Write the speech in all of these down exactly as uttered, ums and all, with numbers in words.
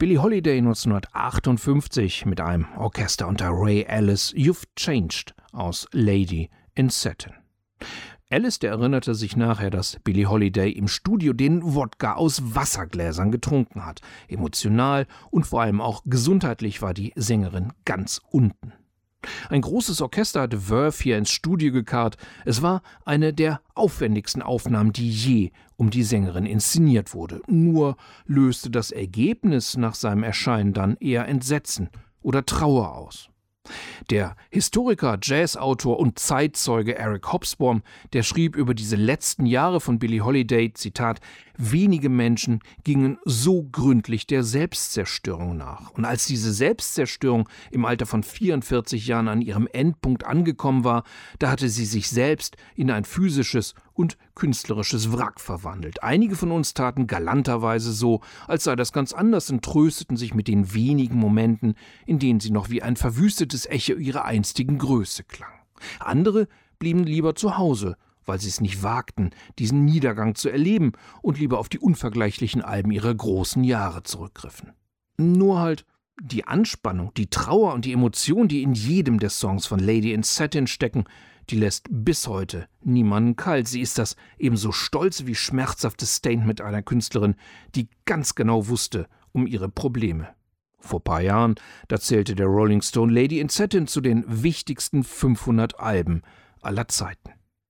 Billie Holiday neunzehnhundertachtundfünfzig mit einem Orchester unter Ray Ellis, You've Changed aus Lady in Satin. Ellis, der erinnerte sich nachher, dass Billie Holiday im Studio den Wodka aus Wassergläsern getrunken hat. Emotional und vor allem auch gesundheitlich war die Sängerin ganz unten. Ein großes Orchester hatte Verve hier ins Studio gekarrt. Es war eine der aufwendigsten Aufnahmen, die je um die Sängerin inszeniert wurde. Nur löste das Ergebnis nach seinem Erscheinen dann eher Entsetzen oder Trauer aus. Der Historiker, Jazzautor und Zeitzeuge Eric Hobsbawm, der schrieb über diese letzten Jahre von Billie Holiday, Zitat, wenige Menschen gingen so gründlich der Selbstzerstörung nach. Und als diese Selbstzerstörung im Alter von vierundvierzig Jahren an ihrem Endpunkt angekommen war, da hatte sie sich selbst in ein physisches und künstlerisches Wrack verwandelt. Einige von uns taten galanterweise so, als sei das ganz anders und trösteten sich mit den wenigen Momenten, in denen sie noch wie ein verwüstetes Echo ihrer einstigen Größe klang. Andere blieben lieber zu Hause, weil sie es nicht wagten, diesen Niedergang zu erleben und lieber auf die unvergleichlichen Alben ihrer großen Jahre zurückgriffen. Nur halt die Anspannung, die Trauer und die Emotion, die in jedem der Songs von Lady in Satin stecken, die lässt bis heute niemanden kalt. Sie ist das ebenso stolze wie schmerzhafte Statement einer Künstlerin, die ganz genau wusste um ihre Probleme. Vor ein paar Jahren, da zählte der Rolling Stone Lady in Satin zu den wichtigsten fünfhundert Alben aller Zeiten.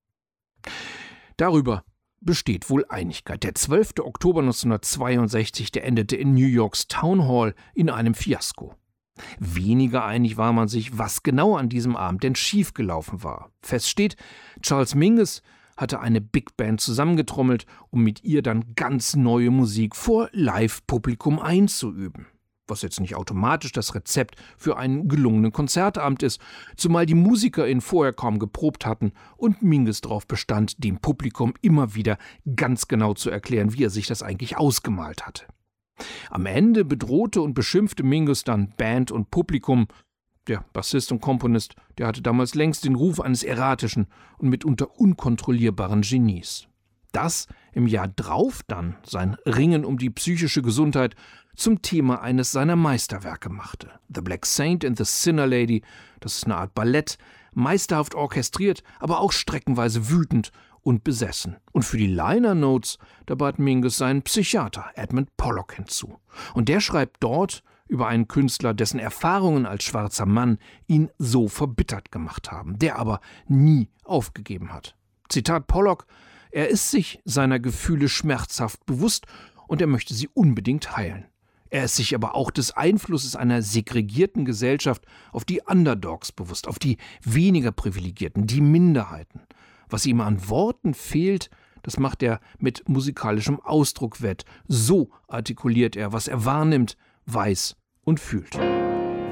Darüber besteht wohl Einigkeit. Der zwölfte Oktober neunzehnhundertzweiundsechzig, der endete in New Yorks Town Hall in einem Fiasko. Weniger einig war man sich, was genau an diesem Abend denn schiefgelaufen war. Fest steht, Charles Mingus hatte eine Big Band zusammengetrommelt, um mit ihr dann ganz neue Musik vor Live-Publikum einzuüben. Was jetzt nicht automatisch das Rezept für einen gelungenen Konzertabend ist, zumal die MusikerInnen vorher kaum geprobt hatten und Mingus darauf bestand, dem Publikum immer wieder ganz genau zu erklären, wie er sich das eigentlich ausgemalt hatte. Am Ende bedrohte und beschimpfte Mingus dann Band und Publikum. Der Bassist und Komponist, der hatte damals längst den Ruf eines erratischen und mitunter unkontrollierbaren Genies. Das im Jahr drauf dann sein Ringen um die psychische Gesundheit zum Thema eines seiner Meisterwerke machte. The Black Saint and the Sinner Lady, das ist eine Art Ballett, meisterhaft orchestriert, aber auch streckenweise wütend und besessen. Und für die Liner Notes, da bat Mingus seinen Psychiater Edmund Pollock hinzu. Und der schreibt dort über einen Künstler, dessen Erfahrungen als schwarzer Mann ihn so verbittert gemacht haben, der aber nie aufgegeben hat. Zitat Pollock: Er ist sich seiner Gefühle schmerzhaft bewusst und er möchte sie unbedingt heilen. Er ist sich aber auch des Einflusses einer segregierten Gesellschaft auf die Underdogs bewusst, auf die weniger Privilegierten, die Minderheiten. Was ihm an Worten fehlt, das macht er mit musikalischem Ausdruck wett. So artikuliert er, was er wahrnimmt, weiß und fühlt.